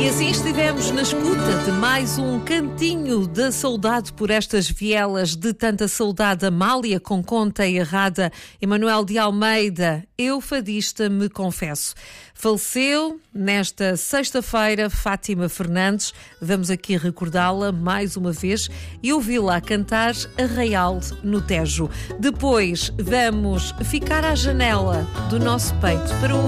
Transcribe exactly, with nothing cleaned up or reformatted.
assim estivemos na escuta de mais um cantinho da saudade por estas vielas de tanta saudade. Amália com Conta Errada, Emanuel de Almeida, eu fadista me confesso. Faleceu nesta sexta-feira Fátima Fernandes. Vamos aqui recordá-la mais uma vez e ouvi-la a cantar Arraial no Tejo. Depois vamos ficar à janela do nosso peito para ouvir